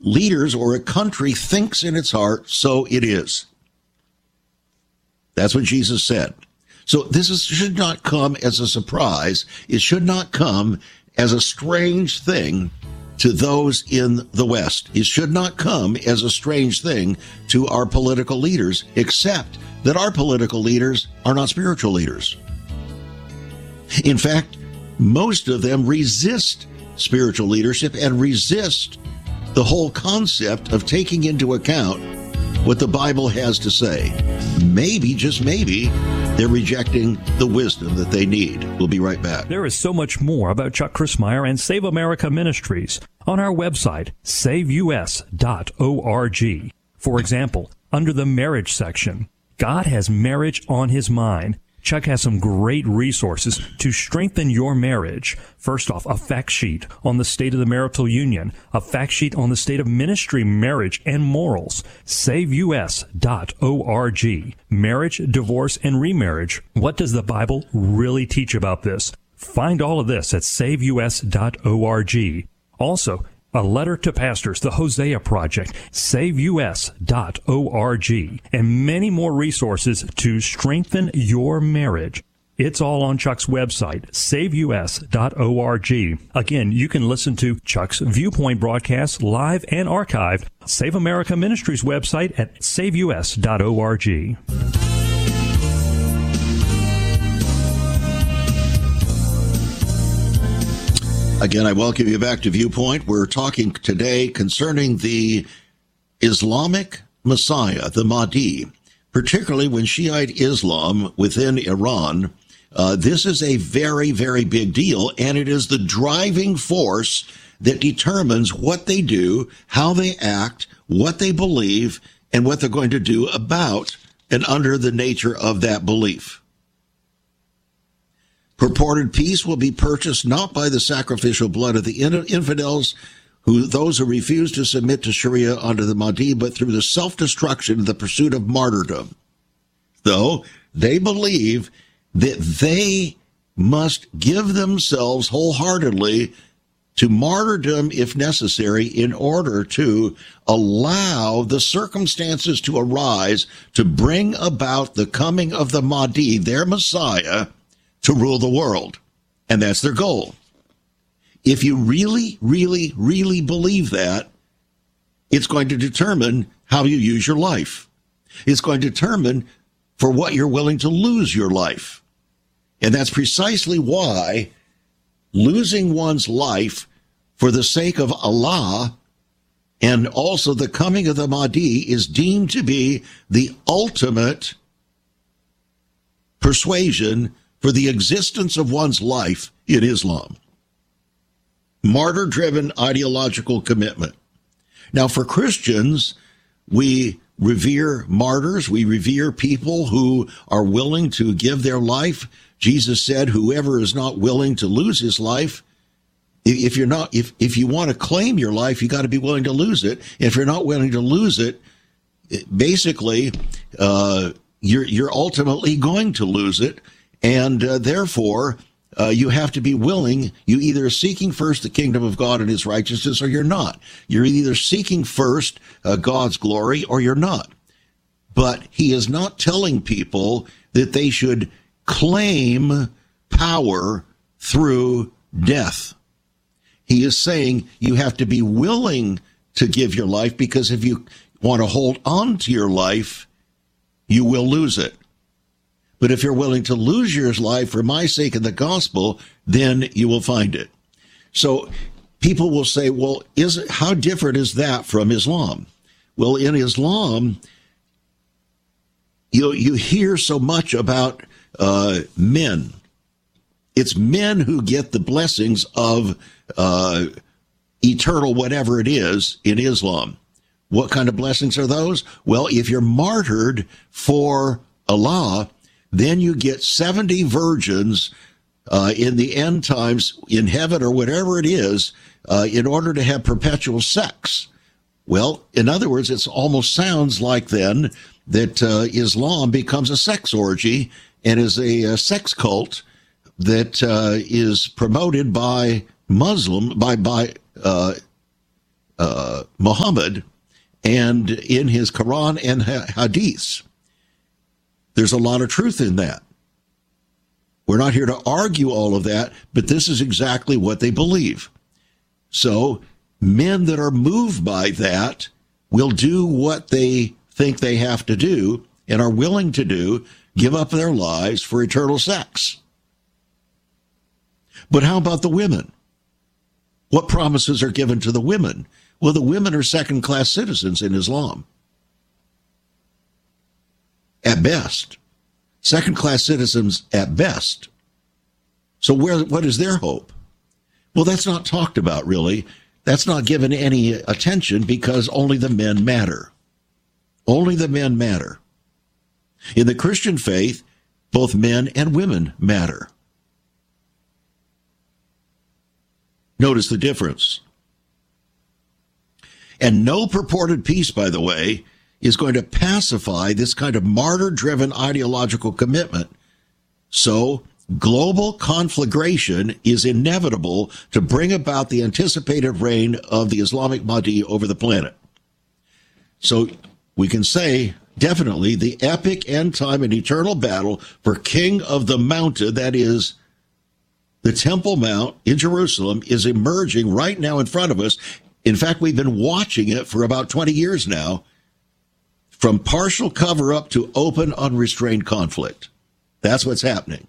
leaders or a country thinks in its heart, so it is. That's what Jesus said. So should not come as a surprise. It should not come as a strange thing to those in the West. It should not come as a strange thing to our political leaders, except that our political leaders are not spiritual leaders. In fact, most of them resist spiritual leadership and resist the whole concept of taking into account what the Bible has to say. Maybe, just maybe, they're rejecting the wisdom that they need. We'll be right back. There is so much more about Chuck Crismier and Save America Ministries on our website, saveus.org. For example, under the marriage section, God has marriage on his mind. Chuck has some great resources to strengthen your marriage. First off, a fact sheet on the state of the marital union, a fact sheet on the state of ministry, marriage, and morals. SaveUS.org. Marriage, divorce, and remarriage. What does the Bible really teach about this? Find all of this at SaveUS.org. Also, a letter to pastors, the Hosea Project, SaveUS.org, and many more resources to strengthen your marriage. It's all on Chuck's website, SaveUS.org. Again, you can listen to Chuck's Viewpoint broadcasts live and archived. Save America Ministries website at SaveUS.org. Again, I welcome you back to Viewpoint. We're talking today concerning the Islamic Messiah, the Mahdi, particularly when Shiite Islam within Iran. This is a very, very big deal, and it is the driving force that determines what they do, how they act, what they believe, and what they're going to do about and under the nature of that belief. Purported peace will be purchased not by the sacrificial blood of the infidels, those who refuse to submit to Sharia under the Mahdi, but through the self-destruction of the pursuit of martyrdom. Though they believe that they must give themselves wholeheartedly to martyrdom if necessary in order to allow the circumstances to arise to bring about the coming of the Mahdi, their Messiah, to rule the world. And that's their goal. If you really, really, really believe that, it's going to determine how you use your life. It's going to determine for what you're willing to lose your life. And that's precisely why losing one's life for the sake of Allah and also the coming of the Mahdi is deemed to be the ultimate persuasion for the existence of one's life in Islam. Martyr-driven ideological commitment. Now, for Christians, we revere martyrs. We revere people who are willing to give their life. Jesus said, whoever is not willing to lose his life, if you want to claim your life, you got to be willing to lose it. If you're not willing to lose it, basically, you're ultimately going to lose it. And therefore, you have to be willing. You either are seeking first the kingdom of God and his righteousness, or you're not. You're either seeking first God's glory, or you're not. But he is not telling people that they should claim power through death. He is saying you have to be willing to give your life, because if you want to hold on to your life, you will lose it. But if you're willing to lose your life for my sake and the gospel, then you will find it. So people will say, well, how different is that from Islam? Well, in Islam, you hear so much about men. It's men who get the blessings of eternal whatever it is in Islam. What kind of blessings are those? Well, if you're martyred for Allah, then you get 70 virgins in the end times in heaven or whatever it is in order to have perpetual sex. Well, in other words, it almost sounds like then that Islam becomes a sex orgy and is a sex cult that is promoted by Muhammad and in his Quran and Hadiths. There's a lot of truth in that. We're not here to argue all of that, but this is exactly what they believe. So men that are moved by that will do what they think they have to do and are willing to do, give up their lives for eternal sex. But how about the women? What promises are given to the women? Well, the women are second-class citizens in Islam. At best. Second-class citizens at best. So what is their hope? Well, that's not talked about, really. That's not given any attention because only the men matter. Only the men matter. In the Christian faith, both men and women matter. Notice the difference. And no purported peace, by the way, is going to pacify this kind of martyr-driven ideological commitment. So global conflagration is inevitable to bring about the anticipated reign of the Islamic Mahdi over the planet. So we can say, definitely, the epic end-time and eternal battle for King of the Mountain, that is, the Temple Mount in Jerusalem, is emerging right now in front of us. In fact, we've been watching it for about 20 years now, from partial cover-up to open, unrestrained conflict. That's what's happening.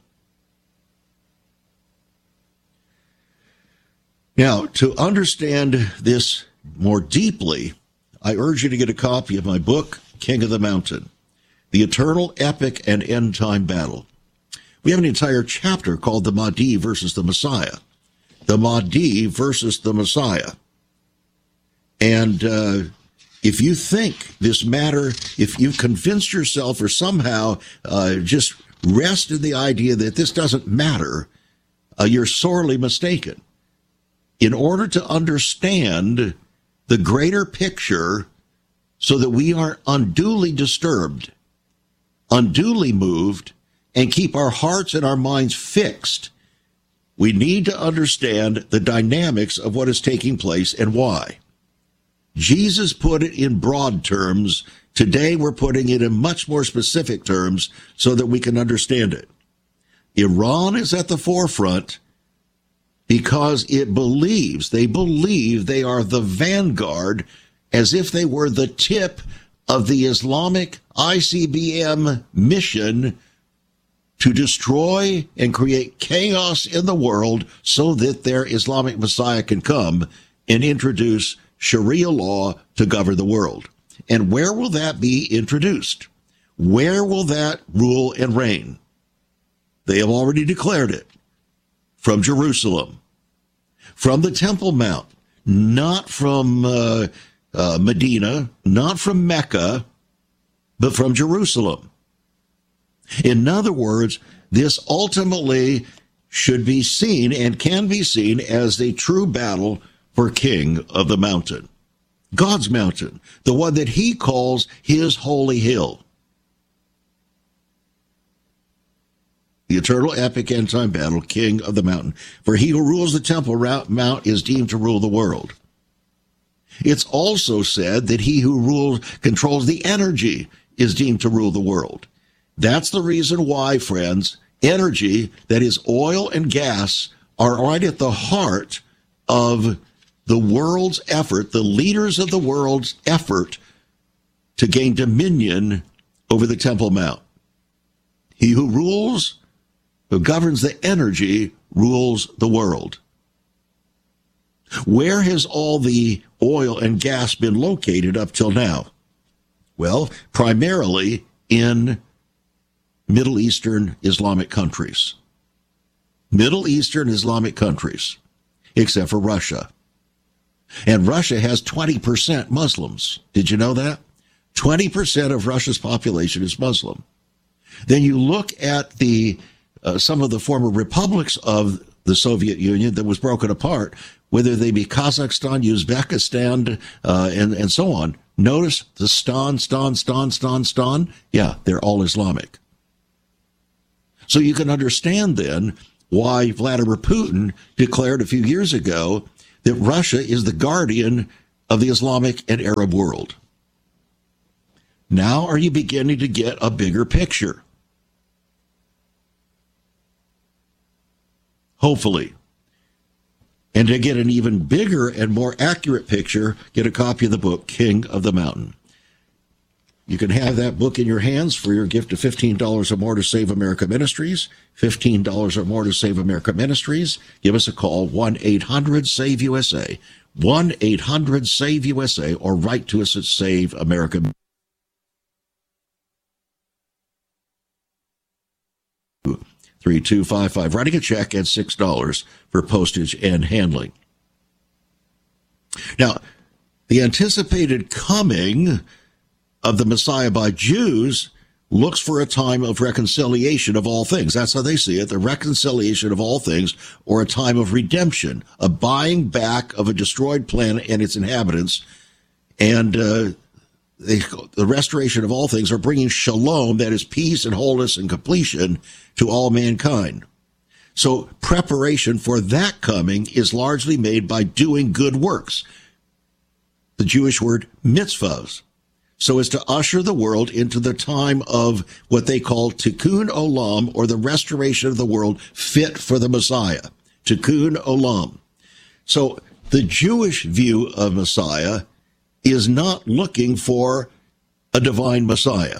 Now, to understand this more deeply, I urge you to get a copy of my book, King of the Mountain, The Eternal, Epic, and End-Time Battle. We have an entire chapter called The Mahdi versus the Messiah. The Mahdi versus the Messiah. And if you think this matter, if you've convinced yourself or somehow just rest in the idea that this doesn't matter, you're sorely mistaken. In order to understand the greater picture so that we aren't unduly disturbed, unduly moved, and keep our hearts and our minds fixed, we need to understand the dynamics of what is taking place and why. Jesus put it in broad terms. Today we're putting it in much more specific terms so that we can understand it. Iran is at the forefront because they believe they are the vanguard, as if they were the tip of the Islamic ICBM mission to destroy and create chaos in the world so that their Islamic Messiah can come and introduce Sharia law to govern the world. And where will that be introduced? Where will that rule and reign? They have already declared it. From Jerusalem, from the Temple Mount, not from Medina, not from Mecca, but from Jerusalem. In other words, this ultimately should be seen and can be seen as a true battle for King of the Mountain, God's mountain, the one that he calls his holy hill. The eternal, epic, end-time battle, King of the Mountain. For he who rules the Temple Mount is deemed to rule the world. It's also said that he who controls the energy is deemed to rule the world. That's the reason why, friends, energy, that is oil and gas, are right at the heart of the world's effort, the leaders of the world's effort to gain dominion over the Temple Mount. He who rules, who governs the energy, rules the world. Where has all the oil and gas been located up till now? Well, primarily in Middle Eastern Islamic countries. Middle Eastern Islamic countries, except for Russia. And Russia has 20% Muslims. Did you know that? 20% of Russia's population is Muslim. Then you look at some of the former republics of the Soviet Union that was broken apart, whether they be Kazakhstan, Uzbekistan, and so on. Notice the Stan. Yeah, they're all Islamic. So you can understand then why Vladimir Putin declared a few years ago that Russia is the guardian of the Islamic and Arab world. Now are you beginning to get a bigger picture? Hopefully. And to get an even bigger and more accurate picture, get a copy of the book, King of the Mountain. You can have that book in your hands for your gift of $15 or more to Save America Ministries. $15 or more to Save America Ministries. Give us a call, 1-800-SAVE-USA. 1-800-SAVE-USA, or write to us at Save America. $3255. Writing a check at $6 for postage and handling. Now, the anticipated coming of the Messiah by Jews looks for a time of reconciliation of all things. That's how they see it, the reconciliation of all things, or a time of redemption, a buying back of a destroyed planet and its inhabitants, and the restoration of all things, are bringing shalom, that is peace and wholeness and completion, to all mankind. So preparation for that coming is largely made by doing good works. The Jewish word mitzvahs. So as to usher the world into the time of what they call tikkun olam, or the restoration of the world fit for the Messiah. Tikkun olam. So the Jewish view of Messiah is not looking for a divine Messiah.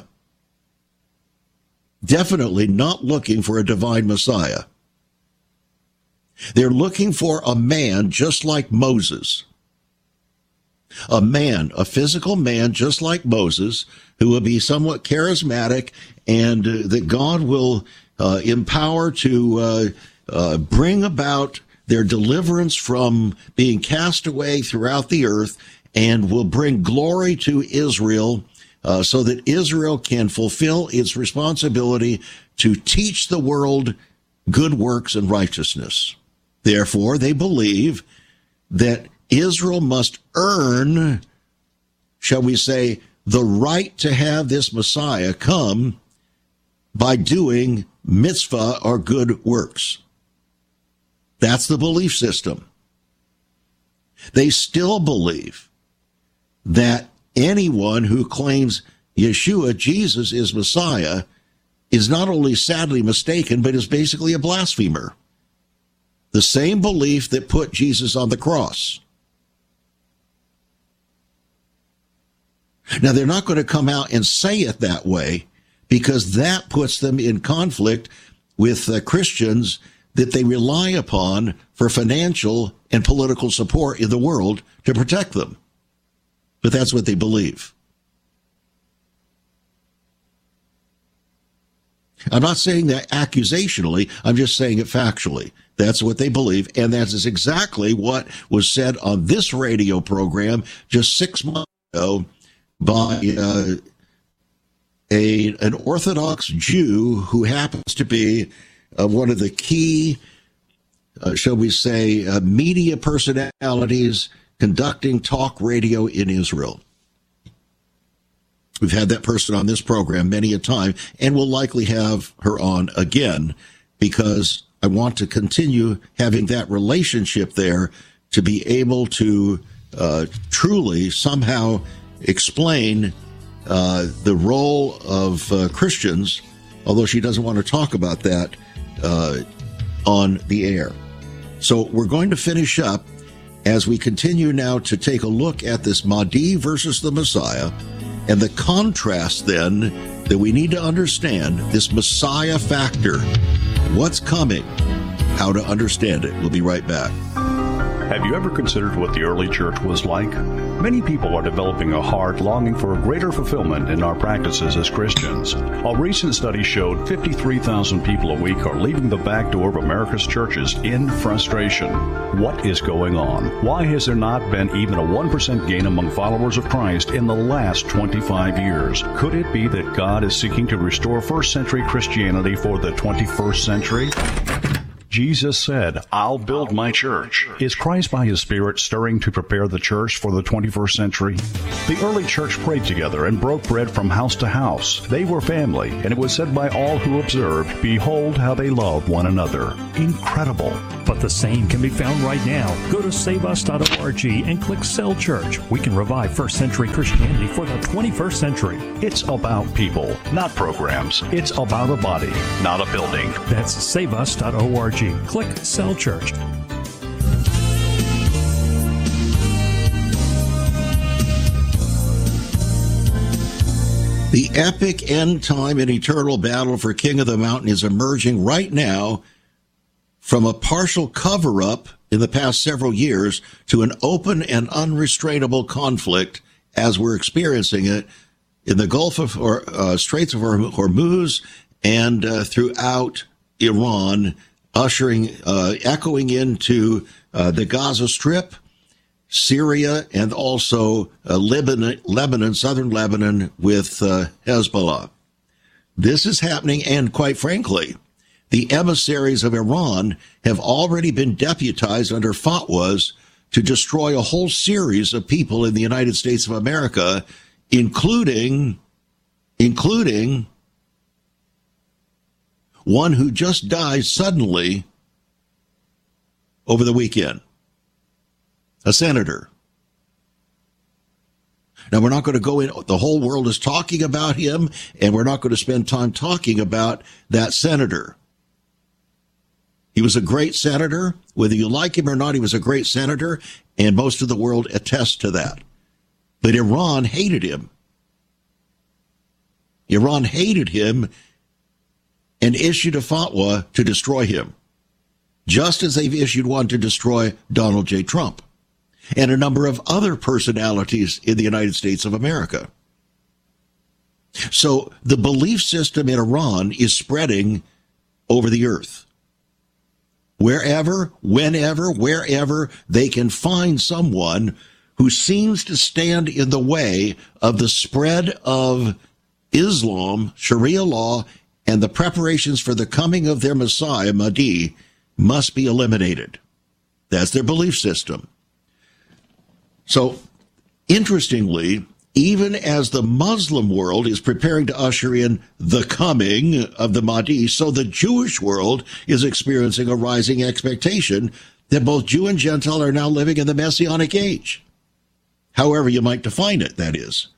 Definitely not looking for a divine Messiah. They're looking for a man just like Moses. A man, a physical man just like Moses, who will be somewhat charismatic and that God will empower to bring about their deliverance from being cast away throughout the earth, and will bring glory to Israel so that Israel can fulfill its responsibility to teach the world good works and righteousness. Therefore, they believe that Israel must earn, shall we say, the right to have this Messiah come by doing mitzvah or good works. That's the belief system. They still believe that anyone who claims Yeshua, Jesus, is Messiah, is not only sadly mistaken, but is basically a blasphemer. The same belief that put Jesus on the cross. Now, they're not going to come out and say it that way, because that puts them in conflict with Christians that they rely upon for financial and political support in the world to protect them. But that's what they believe. I'm not saying that accusationally, I'm just saying it factually. That's what they believe, and that is exactly what was said on this radio program just 6 months ago by an Orthodox Jew who happens to be one of the key, shall we say, media personalities conducting talk radio in Israel. We've had that person on this program many a time, and we'll likely have her on again, because I want to continue having that relationship there to be able to truly somehow explain the role of Christians, although she doesn't want to talk about that on the air. So we're going to finish up as we continue now to take a look at this Mahdi versus the Messiah, and the contrast then that we need to understand, this Messiah factor. What's coming? How to understand it. We'll be right back. Have you ever considered what the early church was like? Many people are developing a heart longing for a greater fulfillment in our practices as Christians. A recent study showed 53,000 people a week are leaving the back door of America's churches in frustration. What is going on? Why has there not been even a 1% gain among followers of Christ in the last 25 years? Could it be that God is seeking to restore first century Christianity for the 21st century? Jesus said, "I'll build my church." Is Christ by his Spirit stirring to prepare the church for the 21st century? The early church prayed together and broke bread from house to house. They were family, and it was said by all who observed, "Behold how they love one another." Incredible. But the same can be found right now. Go to saveus.org and click Cell Church. We can revive first century Christianity for the 21st century. It's about people, not programs. It's about a body, not a building. That's saveus.org. Click Cell Church. The epic end-time and eternal battle for King of the Mountain is emerging right now from a partial cover-up in the past several years to an open and unrestrainable conflict as we're experiencing it in the Gulf of Straits of Hormuz and throughout Iran, echoing into the Gaza Strip, Syria, and also Lebanon, southern Lebanon with Hezbollah. This is happening, and quite frankly, the emissaries of Iran have already been deputized under fatwas to destroy a whole series of people in the United States of America, including one who just died suddenly over the weekend. A senator. Now, we're not going to go in. The whole world is talking about him, and we're not going to spend time talking about that senator. He was a great senator. Whether you like him or not, he was a great senator, and most of the world attests to that. But Iran hated him. Iran hated him and issued a fatwa to destroy him, just as they've issued one to destroy Donald J. Trump and a number of other personalities in the United States of America. So the belief system in Iran is spreading over the earth. Wherever, whenever, wherever they can find someone who seems to stand in the way of the spread of Islam, Sharia law, and the preparations for the coming of their Messiah, Mahdi, must be eliminated. That's their belief system. So, interestingly, even as the Muslim world is preparing to usher in the coming of the Mahdi, so the Jewish world is experiencing a rising expectation that both Jew and Gentile are now living in the Messianic age. However you might define it, that is.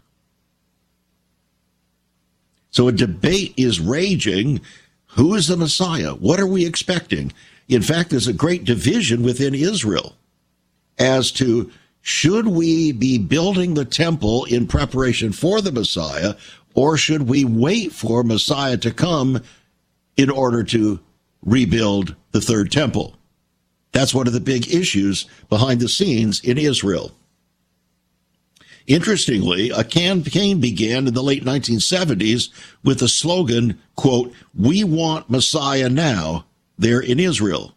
So a debate is raging. Who is the Messiah? What are we expecting? In fact, there's a great division within Israel as to should we be building the temple in preparation for the Messiah, or should we wait for Messiah to come in order to rebuild the third temple? That's one of the big issues behind the scenes in Israel. Interestingly, a campaign began in the late 1970s with the slogan, quote, "We want Messiah now," there in Israel.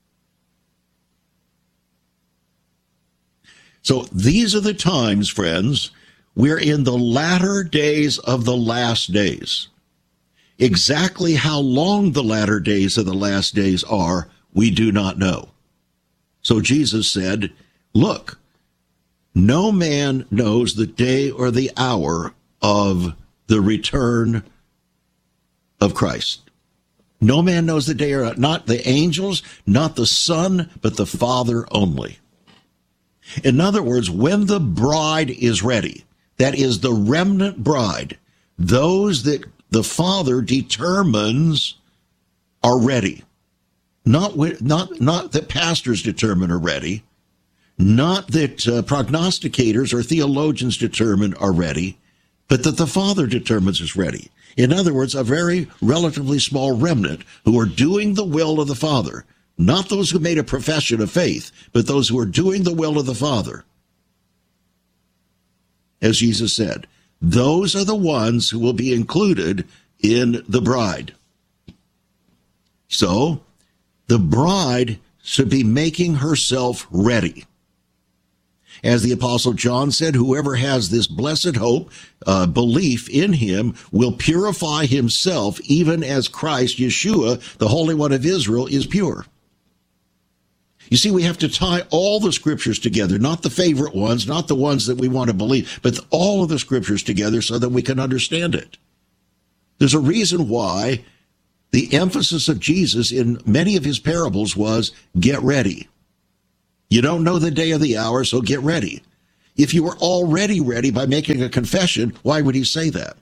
So these are the times, friends, we're in the latter days of the last days. Exactly how long the latter days of the last days are, we do not know. So Jesus said, look, no man knows the day or the hour of the return of Christ. No man knows the day or not the angels, not the Son, but the Father only. In other words, when the bride is ready, that is the remnant bride, those that the Father determines are ready. Not that pastors determine are ready, not that prognosticators or theologians determine are ready, but that the Father determines is ready. In other words, a very relatively small remnant who are doing the will of the Father. Not those who made a profession of faith, but those who are doing the will of the Father. As Jesus said, those are the ones who will be included in the bride. So, the bride should be making herself ready. As the Apostle John said, whoever has this blessed hope, belief in him, will purify himself even as Christ, Yeshua, the Holy One of Israel, is pure. You see, we have to tie all the scriptures together, not the favorite ones, not the ones that we want to believe, but all of the scriptures together so that we can understand it. There's a reason why The emphasis of Jesus in many of his parables was, get ready. You don't know the day or the hour, so get ready. If you were already ready by making a confession, why would he say that?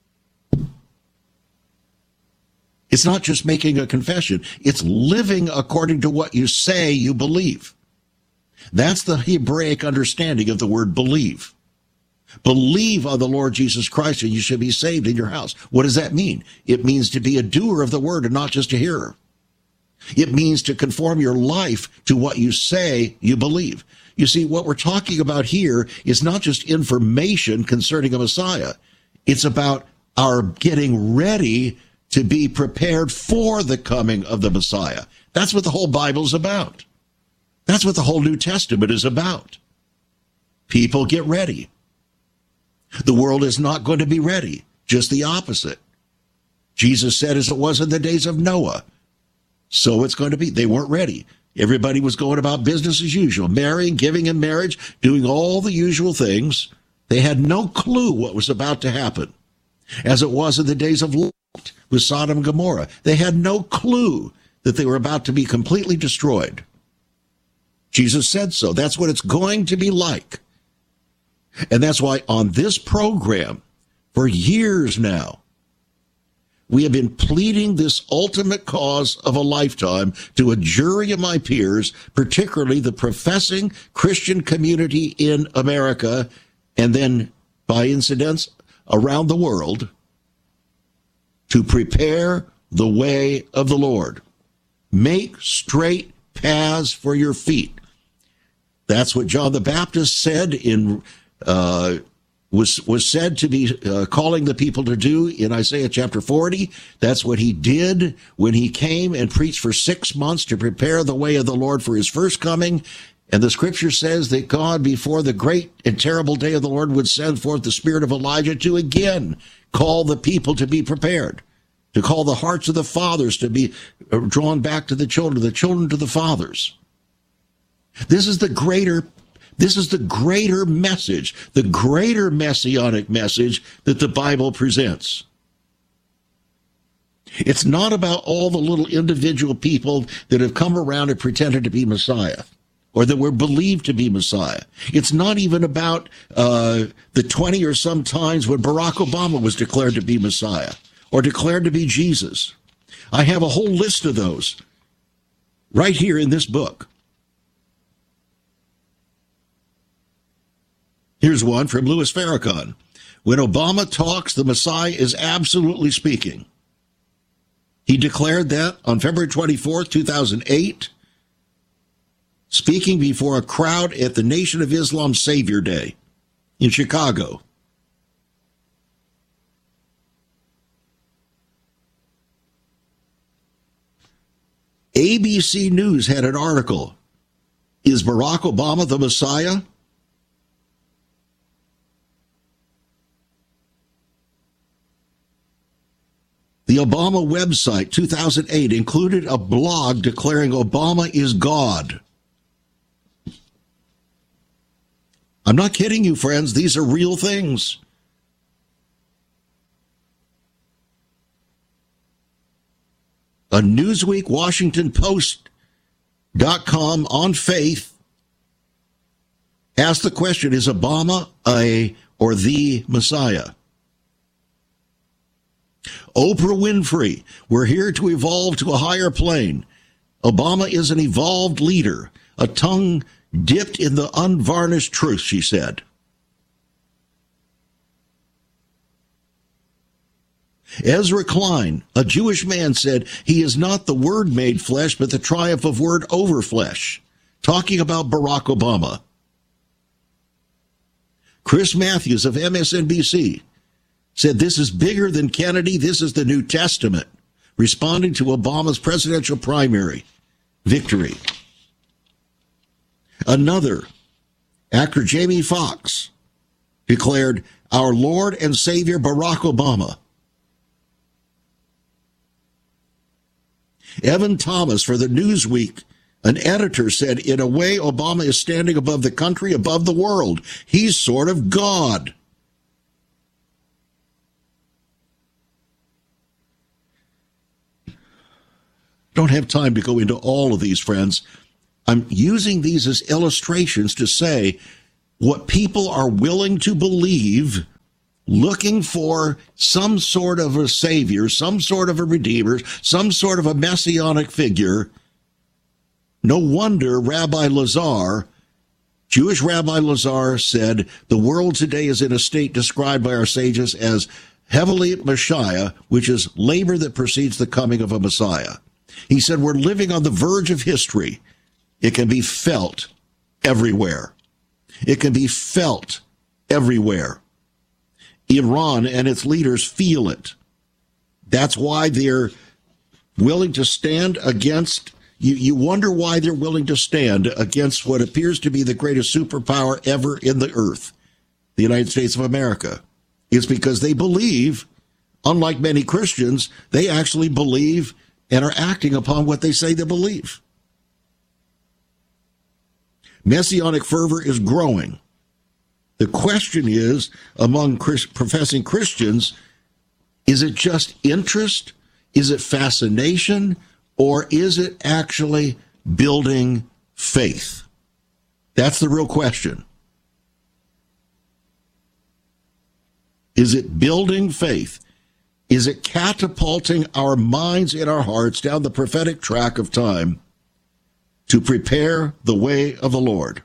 It's not just making a confession. It's living according to what you say you believe. That's the Hebraic understanding of the word believe. Believe on the Lord Jesus Christ and you should be saved in your house. What does that mean? It means to be a doer of the word and not just a hearer. It means to conform your life to what you say you believe. You see, what we're talking about here is not just information concerning a Messiah. It's about our getting ready to be prepared for the coming of the Messiah. That's what the whole Bible's about. That's what the whole New Testament is about. People get ready. The world is not going to be ready, just the opposite. Jesus said, as it was in the days of Noah, so it's going to be. They weren't ready. Everybody was going about business as usual, marrying, giving in marriage, doing all the usual things. They had no clue what was about to happen. As it was in the days of Lot with Sodom and Gomorrah, they had no clue that they were about to be completely destroyed. Jesus said so. That's what it's going to be like. And that's why on this program, for years now, we have been pleading this ultimate cause of a lifetime to a jury of my peers, particularly the professing Christian community in America, and then, by incidence, around the world, to prepare the way of the Lord. Make straight paths for your feet. That's what John the Baptist said was said to be calling the people to do in Isaiah chapter 40. That's what he did when he came and preached for 6 months to prepare the way of the Lord for his first coming. And the scripture says that God, before the great and terrible day of the Lord, would send forth the spirit of Elijah to again call the people to be prepared, to call the hearts of the fathers to be drawn back to the children to the fathers. This is the greater message, the greater messianic message that the Bible presents. It's not about all the little individual people that have come around and pretended to be Messiah, or that were believed to be Messiah. It's not even about the 20 or some times when Barack Obama was declared to be Messiah, or declared to be Jesus. I have a whole list of those right here in this book. Here's one from Louis Farrakhan. When Obama talks, the Messiah is absolutely speaking. He declared that on February 24th, 2008, speaking before a crowd at the Nation of Islam Savior Day in Chicago. ABC News had an article, Is Barack Obama the Messiah? The Obama website, 2008, included a blog declaring Obama is God. I'm not kidding you, friends. These are real things. A Newsweek, Washington Post.com on Faith asked the question, is Obama a or the Messiah? Oprah Winfrey, we're here to evolve to a higher plane. Obama is an evolved leader, a tongue dipped in the unvarnished truth, she said. Ezra Klein, a Jewish man, said, he is not the Word made flesh, but the triumph of Word over flesh, talking about Barack Obama. Chris Matthews of MSNBC said, this is bigger than Kennedy. This is the New Testament, responding to Obama's presidential primary victory. Another, actor Jamie Foxx, declared, our Lord and Savior Barack Obama. Evan Thomas for the Newsweek, an editor, said, in a way, Obama is standing above the country, above the world. He's sort of God. Don't have time to go into all of these, friends. I'm using these as illustrations to say what people are willing to believe, looking for some sort of a savior, some sort of a redeemer, some sort of a messianic figure. No wonder Rabbi Lazar, Jewish Rabbi Lazar, said the world today is in a state described by our sages as heavily Messiah, which is labor that precedes the coming of a Messiah. He said we're living on the verge of history. It can be felt everywhere. It can be felt everywhere. Iran and its leaders feel it. That's why they're willing to stand against, you wonder why they're willing to stand against what appears to be the greatest superpower ever in the earth, the United States of America. It's because they believe, unlike many Christians, they actually believe and are acting upon what they say they believe. Messianic fervor is growing. The question is, among professing Christians, is it just interest? Is it fascination? Or is it actually building faith? That's the real question. Is it building faith? Is it catapulting our minds and our hearts down the prophetic track of time to prepare the way of the Lord,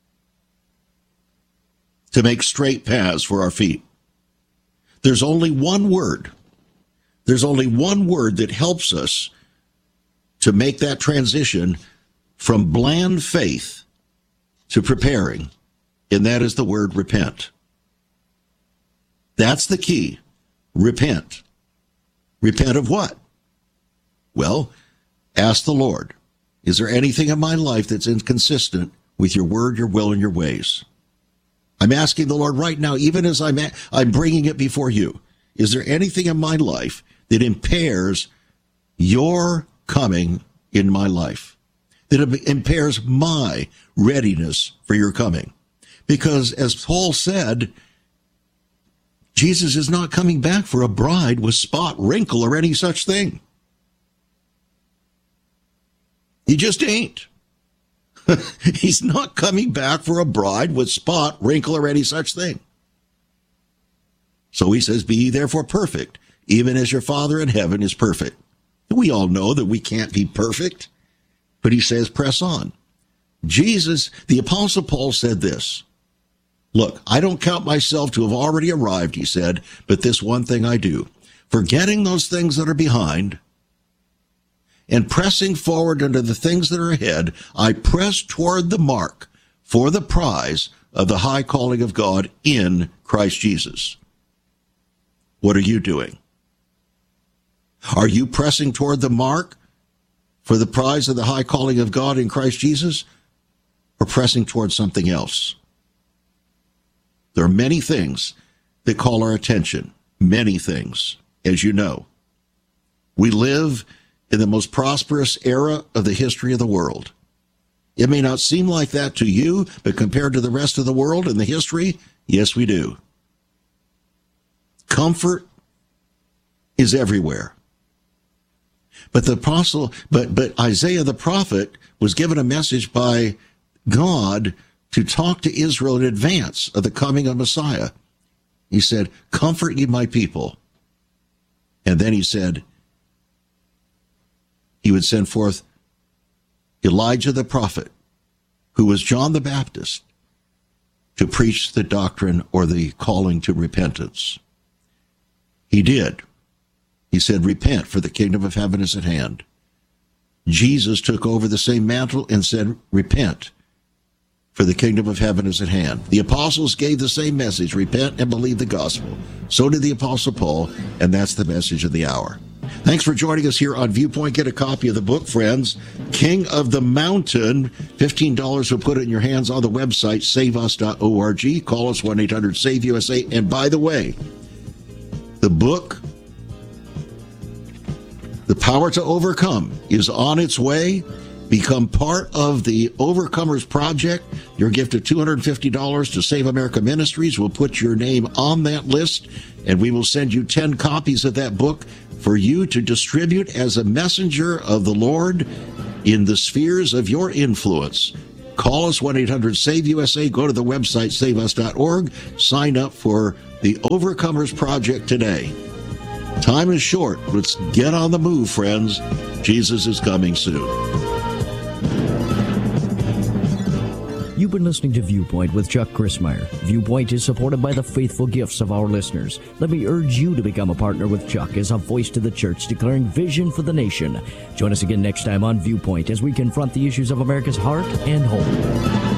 to make straight paths for our feet? There's only one word. There's only one word that helps us to make that transition from bland faith to preparing, and that is the word repent. That's the key. Repent. Repent of what? Well, ask the Lord, is there anything in my life that's inconsistent with your word, your will, and your ways? I'm asking the Lord right now, even as I'm bringing it before you. Is there anything in my life that impairs your coming in my life, that impairs my readiness for your coming? Because as Paul said, Jesus is not coming back for a bride with spot, wrinkle, or any such thing. He just ain't. He's not coming back for a bride with spot, wrinkle, or any such thing. So he says, be ye therefore perfect, even as your Father in heaven is perfect. We all know that we can't be perfect, but he says, press on. Jesus, the Apostle Paul said this, look, I don't count myself to have already arrived, he said, but this one thing I do, forgetting those things that are behind and pressing forward into the things that are ahead, I press toward the mark for the prize of the high calling of God in Christ Jesus. What are you doing? Are you pressing toward the mark for the prize of the high calling of God in Christ Jesus, or pressing toward something else? There are many things that call our attention, many things, as you know. We live in the most prosperous era of the history of the world. It may not seem like that to you, but compared to the rest of the world and the history, yes, we do. Comfort is everywhere. But Isaiah the prophet was given a message by God to talk to Israel in advance of the coming of Messiah. He said, comfort ye my people. And then he said he would send forth Elijah the prophet, who was John the Baptist, to preach the doctrine or the calling to repentance. He did. He said, repent, for the kingdom of heaven is at hand. Jesus took over the same mantle and said, repent, for the kingdom of heaven is at hand. The apostles gave the same message, repent and believe the gospel. So did the apostle Paul, and that's the message of the hour. Thanks for joining us here on Viewpoint. Get a copy of the book, friends. King of the Mountain. $15 will put it in your hands on the website, saveus.org. Call us 1-800-SAVE-USA. And by the way, the book, The Power to Overcome, is on its way. Become part of the Overcomers Project. Your gift of $250 to Save America Ministries will put your name on that list, and we will send you 10 copies of that book for you to distribute as a messenger of the Lord in the spheres of your influence. Call us 1-800-SAVE-USA. Go to the website, saveus.org. Sign up for the Overcomers Project today. Time is short. Let's get on the move, friends. Jesus is coming soon. You've been listening to Viewpoint with Chuck Crismier. Viewpoint is supported by the faithful gifts of our listeners. Let me urge you to become a partner with Chuck as a voice to the church declaring vision for the nation. Join us again next time on Viewpoint as we confront the issues of America's heart and home.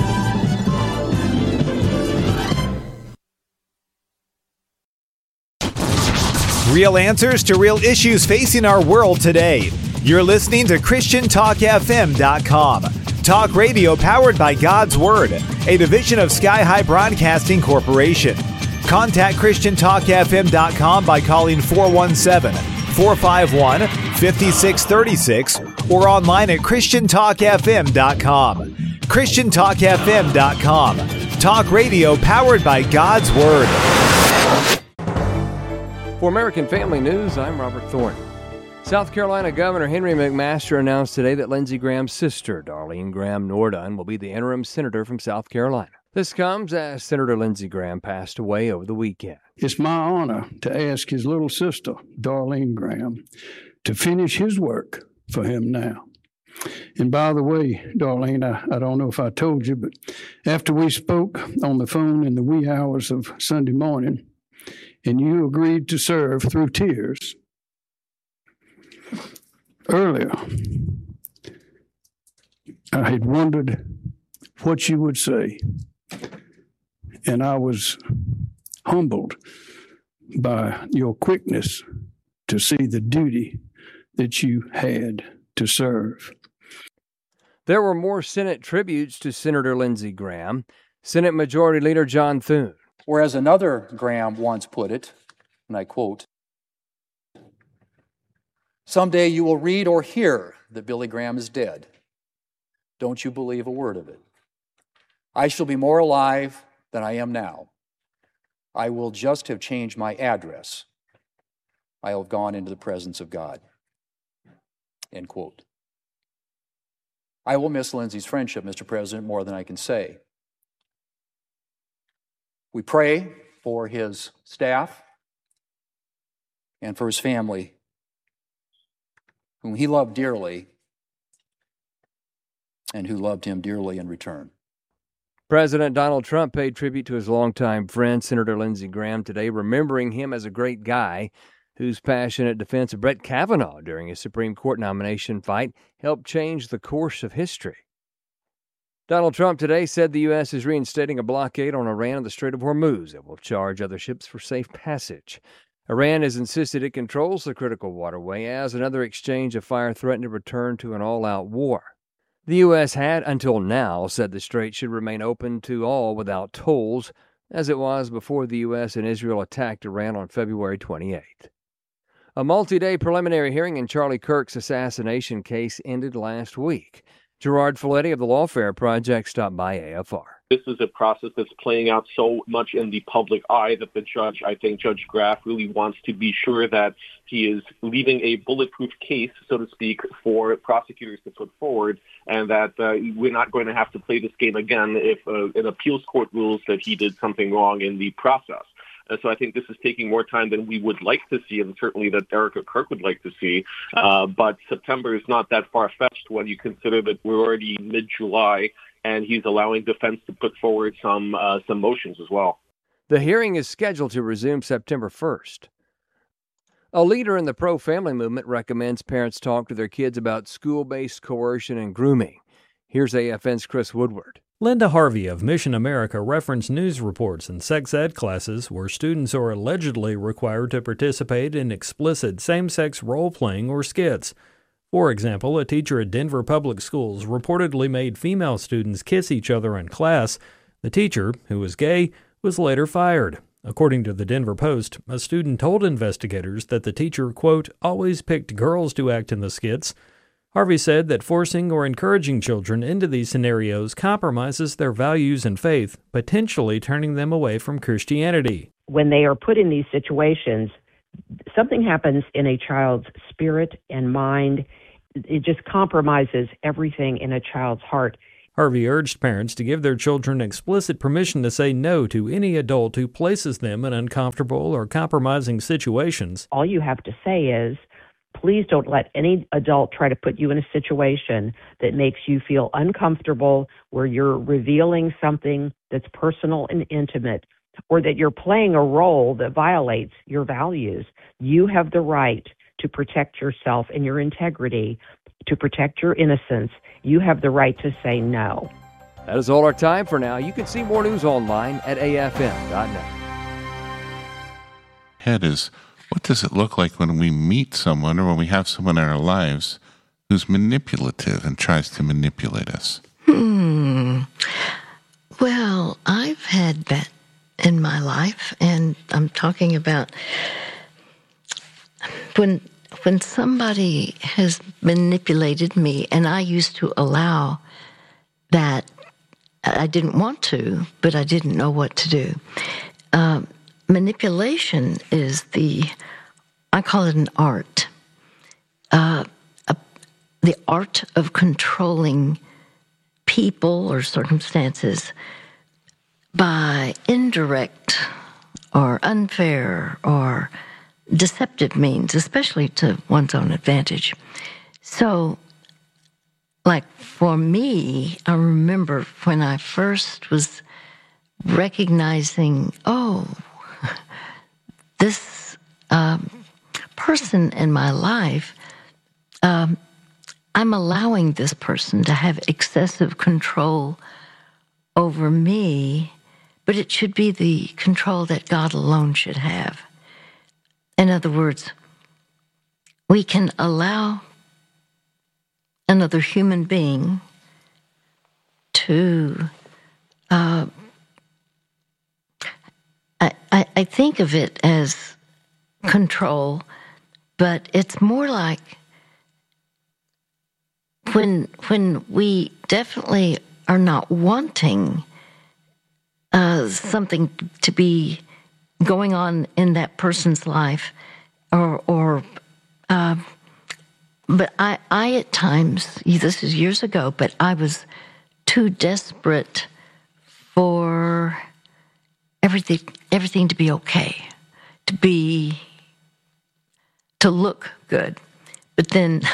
Real answers to real issues facing our world today. You're listening to ChristianTalkFM.com. Talk radio powered by God's Word, a division of Sky High Broadcasting Corporation. Contact ChristianTalkFM.com by calling 417-451-5636 or online at ChristianTalkFM.com. ChristianTalkFM.com. Talk radio powered by God's Word. For American Family News, I'm Robert Thornton. South Carolina Governor Henry McMaster announced today that Lindsey Graham's sister, Darlene Graham Nordun, will be the interim senator from South Carolina. This comes as Senator Lindsey Graham passed away over the weekend. It's my honor to ask his little sister, Darlene Graham, to finish his work for him now. And by the way, Darlene, I don't know if I told you, but after we spoke on the phone in the wee hours of Sunday morning, and you agreed to serve through tears, earlier, I had wondered what you would say, and I was humbled by your quickness to see the duty that you had to serve. There were more Senate tributes to Senator Lindsey Graham. Senate Majority Leader John Thune. Whereas another Graham once put it, and I quote, "Someday you will read or hear that Billy Graham is dead. Don't you believe a word of it. I shall be more alive than I am now. I will just have changed my address. I will have gone into the presence of God." End quote. I will miss Lindsey's friendship, Mr. President, more than I can say. We pray for his staff and for his family, whom he loved dearly and who loved him dearly in return. President Donald Trump paid tribute to his longtime friend, Senator Lindsey Graham, today, remembering him as a great guy whose passionate defense of Brett Kavanaugh during his Supreme Court nomination fight helped change the course of history. Donald Trump today said the U.S. is reinstating a blockade on Iran in the Strait of Hormuz that will charge other ships for safe passage. Iran has insisted it controls the critical waterway as another exchange of fire threatened to return to an all-out war. The U.S. had, until now, said the strait should remain open to all without tolls, as it was before the U.S. and Israel attacked Iran on February 28th. A multi-day preliminary hearing in Charlie Kirk's assassination case ended last week. Gerard Folletti of the Lawfare Project stopped by AFR. This is a process that's playing out so much in the public eye that the judge, I think Judge Graff, really wants to be sure that he is leaving a bulletproof case, so to speak, for prosecutors to put forward, and that we're not going to have to play this game again if an appeals court rules that he did something wrong in the process. So I think this is taking more time than we would like to see, and certainly that Erica Kirk would like to see. But September is not that far-fetched when you consider that we're already mid-July, and he's allowing defense to put forward some motions as well. The hearing is scheduled to resume September 1st. A leader in the pro-family movement recommends parents talk to their kids about school-based coercion and grooming. Here's AFN's Chris Woodward. Linda Harvey of Mission America referenced news reports in sex ed classes where students are allegedly required to participate in explicit same-sex role-playing or skits. For example, a teacher at Denver Public Schools reportedly made female students kiss each other in class. The teacher, who was gay, was later fired. According to the Denver Post, a student told investigators that the teacher, quote, always picked girls to act in the skits. Harvey said that forcing or encouraging children into these scenarios compromises their values and faith, potentially turning them away from Christianity. When they are put in these situations, something happens in a child's spirit and mind. It just compromises everything in a child's heart. Harvey urged parents to give their children explicit permission to say no to any adult who places them in uncomfortable or compromising situations. All you have to say is, please don't let any adult try to put you in a situation that makes you feel uncomfortable, where you're revealing something that's personal and intimate, or that you're playing a role that violates your values. You have the right to protect yourself and your integrity, to protect your innocence. You have the right to say no. That is all our time for now. You can see more news online at afm.net. Head is, what does it look like when we meet someone or when we have someone in our lives who's manipulative and tries to manipulate us? Well, I've had that in my life, and I'm talking about when somebody has manipulated me, and I used to allow that. I didn't want to, but I didn't know what to do. Manipulation is I call it an art. The art of controlling people or circumstances by indirect or unfair or deceptive means, especially to one's own advantage. So, like for me, I remember when I first was recognizing, this person in my life, I'm allowing this person to have excessive control over me, but it should be the control that God alone should have. In other words, we can allow another human being to, I think of it as control, but it's more like when we definitely are not wanting something to be going on in that person's life, but I at times, this is years ago, but I was too desperate for everything to be okay, to look good. But then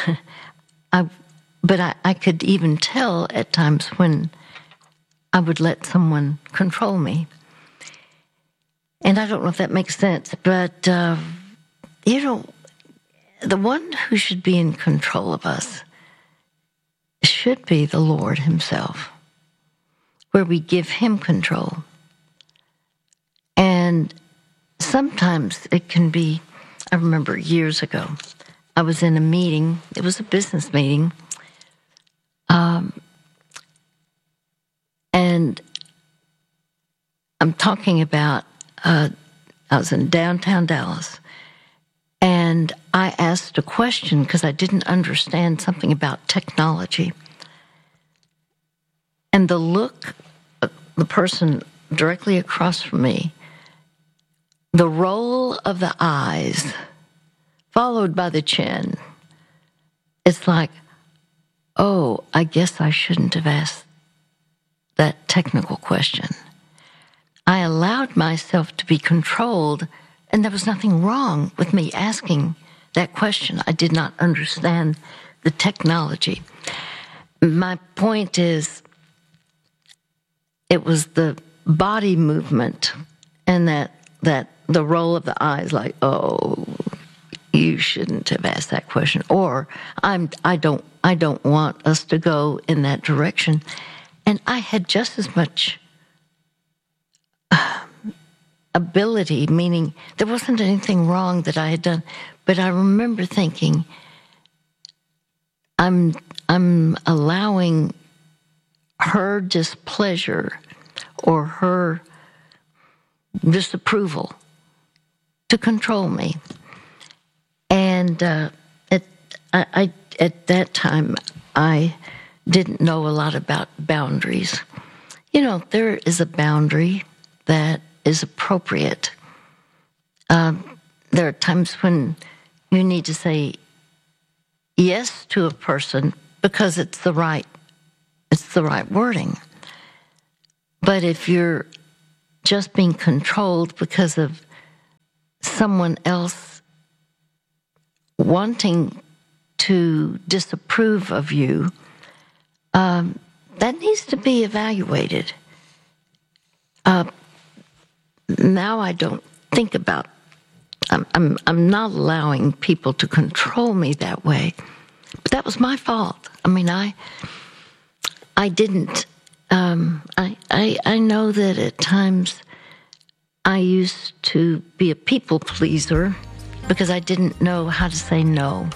I could even tell at times when I would let someone control me. And I don't know if that makes sense, but, the one who should be in control of us should be the Lord himself, where we give him control. And sometimes it can be, I remember years ago, I was in a meeting, it was a business meeting, and I'm talking about, I was in downtown Dallas, and I asked a question because I didn't understand something about technology. And the look, the person directly across from me, the roll of the eyes, followed by the chin, it's like, oh, I guess I shouldn't have asked that technical question. I allowed myself to be controlled, and there was nothing wrong with me asking that question. I did not understand the technology. My point is, it was the body movement and that the roll of the eyes, like, oh, you shouldn't have asked that question, or I don't want us to go in that direction. And I had just as much ability, meaning there wasn't anything wrong that I had done, but I remember thinking, I'm allowing her displeasure or her disapproval to control me, and at that time, I didn't know a lot about boundaries. You know, there is a boundary that is appropriate. There are times when you need to say yes to a person because it's the right wording. But if you're just being controlled because of someone else wanting to disapprove of you, that needs to be evaluated. Now I don't think about. I'm not allowing people to control me that way, but that was my fault. I mean, I didn't. I know that at times I used to be a people pleaser because I didn't know how to say no.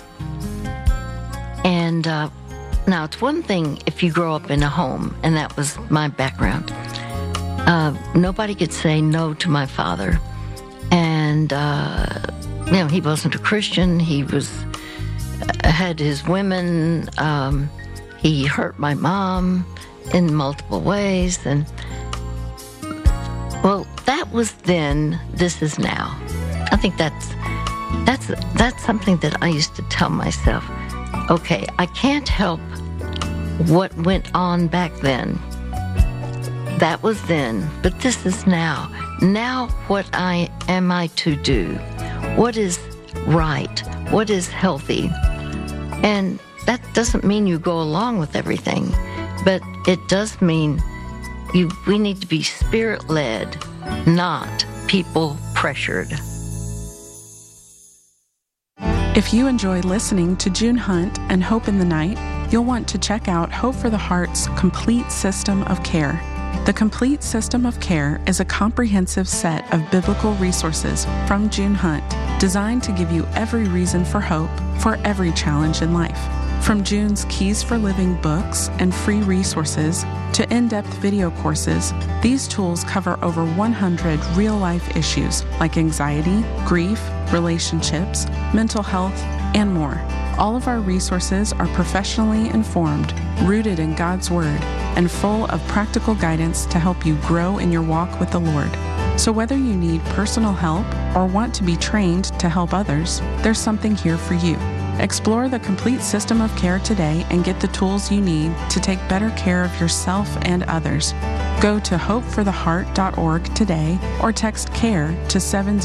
And now it's one thing if you grow up in a home, and that was my background. Nobody could say no to my father. And, he wasn't a Christian. He had his women. He hurt my mom in multiple ways. And, well, that was then, this is now. I think that's something that I used to tell myself. Okay, I can't help what went on back then. That was then, but this is now. Now what am I to do? What is right? What is healthy? And that doesn't mean you go along with everything, but it does mean we need to be spirit-led, not people-pressured. If you enjoy listening to June Hunt and Hope in the Night, you'll want to check out Hope for the Heart's Complete System of Care. The Complete System of Care is a comprehensive set of biblical resources from June Hunt, designed to give you every reason for hope for every challenge in life. From June's Keys for Living books and free resources to in-depth video courses, these tools cover over 100 real-life issues like anxiety, grief, relationships, mental health, and more. All of our resources are professionally informed, rooted in God's Word, and full of practical guidance to help you grow in your walk with the Lord. So whether you need personal help or want to be trained to help others, there's something here for you. Explore the Complete System of Care today and get the tools you need to take better care of yourself and others. Go to hopefortheheart.org today or text CARE to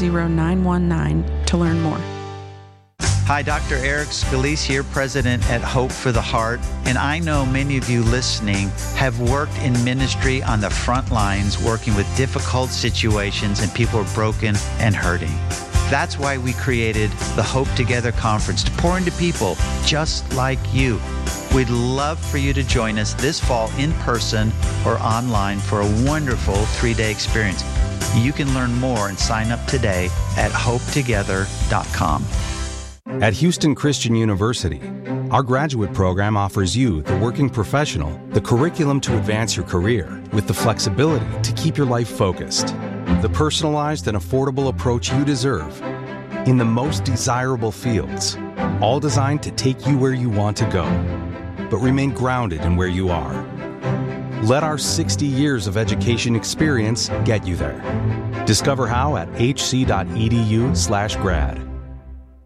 70919 to learn more. Hi, Dr. Eric Scalise here, President at Hope for the Heart. And I know many of you listening have worked in ministry on the front lines, working with difficult situations and people are broken and hurting. That's why we created the Hope Together Conference to pour into people just like you. We'd love for you to join us this fall in person or online for a wonderful 3-day experience. You can learn more and sign up today at hopetogether.com. At Houston Christian University, our graduate program offers you, the working professional, the curriculum to advance your career with the flexibility to keep your life focused, the personalized and affordable approach you deserve in the most desirable fields, all designed to take you where you want to go, but remain grounded in where you are. Let our 60 years of education experience get you there. Discover how at hc.edu/grad.